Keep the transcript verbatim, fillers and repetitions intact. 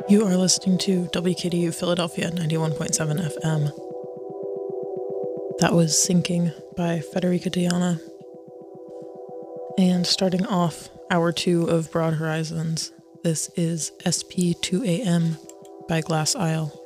You are listening to W K D U Philadelphia ninety-one point seven F M. That was Sinking by Federica Diana. And starting off hour two of Broad Horizons, this is S P two A M by Glass Isle.